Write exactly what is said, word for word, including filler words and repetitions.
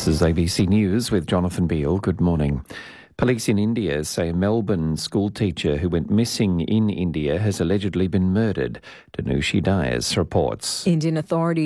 This is A B C News with Jonathan Beale. Good morning. Police in India say a Melbourne schoolteacher who went missing in India has allegedly been murdered. Danushi Dias reports. Indian authorities